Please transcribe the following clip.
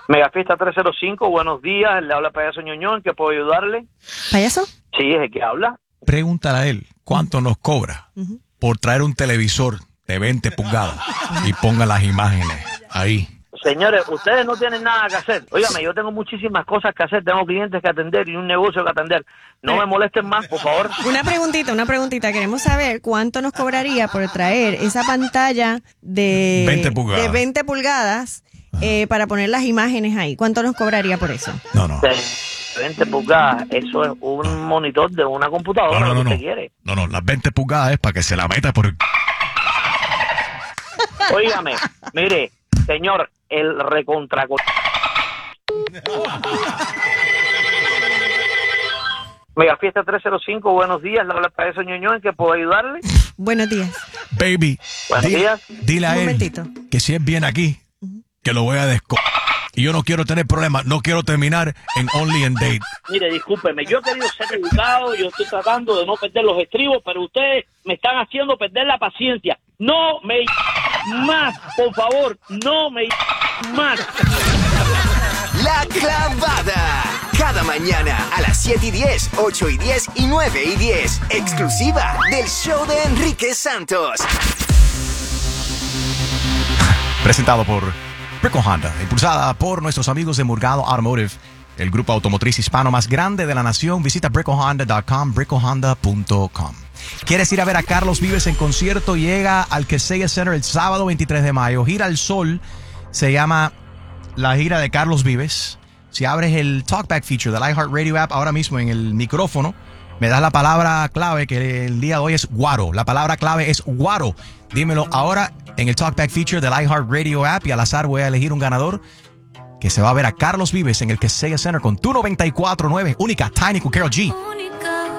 Megafiesta 305, buenos días, le habla Payaso Ñoño, ¿en qué puedo ayudarle? ¿Payaso? Sí, es el que habla. Pregúntale a él cuánto nos cobra por traer un televisor de 20 pulgadas y ponga las imágenes ahí. Señores, ustedes no tienen nada que hacer. Óigame, yo tengo muchísimas cosas que hacer, tengo clientes que atender y un negocio que atender. No me molesten más, por favor. Una preguntita. Queremos saber cuánto nos cobraría por traer esa pantalla de 20 pulgadas para poner las imágenes ahí. ¿Cuánto nos cobraría por eso? No. 20 pulgadas, eso es un monitor de una computadora, lo que usted quiere. No, las 20 pulgadas es para que se la meta por el... Óigame, mire, señor, el recontra... Megafiesta 305, buenos días, le habla Payaso Ñoño, ¿en qué puedo ayudarle? Buenos días. Baby, Buenos días. Dile a él que si él viene aquí, que lo voy a y yo no quiero tener problemas, no quiero terminar en Only and Date. Mire, discúlpeme, yo he querido ser educado, yo estoy tratando de no perder los estribos, pero ustedes me están haciendo perder la paciencia. No me más, por favor, no me más. La Clavada. Cada mañana a las 7:10, 8:10 y 9:10. Exclusiva del show de Enrique Santos. Presentado por Brickell Honda, impulsada por nuestros amigos de Murgado Automotive, el grupo automotriz hispano más grande de la nación. Visita bricklehonda.com, bricklehonda.com. ¿Quieres ir a ver a Carlos Vives en concierto? Llega al Kaseya Center el sábado 23 de mayo. Gira al Sol se llama la gira de Carlos Vives. Si abres el Talkback feature del iHeartRadio app ahora mismo en el micrófono, me das la palabra clave, que el día de hoy es guaro. La palabra clave es guaro. Dímelo ahora en el Talkback feature del iHeartRadio app y al azar voy a elegir un ganador que se va a ver a Carlos Vives en el Kaseya Center con tu 94.9, única Tiny con Karol G.